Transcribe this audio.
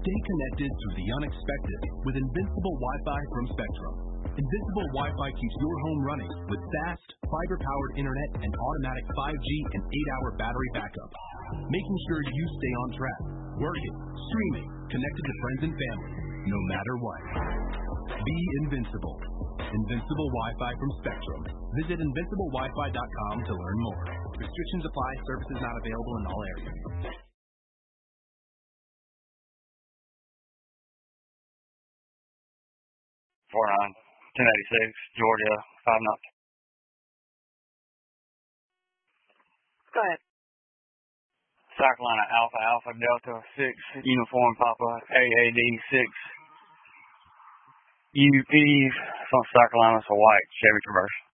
Stay connected through the unexpected with Invincible Wi-Fi from Spectrum. Invincible Wi-Fi keeps your home running with fast, fiber-powered internet and automatic 5G and 8-hour battery backup, making sure you stay on track, working, streaming, connected to friends and family, no matter what. Be invincible. Invincible Wi-Fi from Spectrum. Visit invinciblewifi.com to learn more. Restrictions apply. Services not available in all areas. 1086, Georgia, 5 knots. Go ahead. South Carolina Alpha Alpha Delta 6 Uniform Papa AAD 6 UP from South Carolina, so white Chevy Traverse.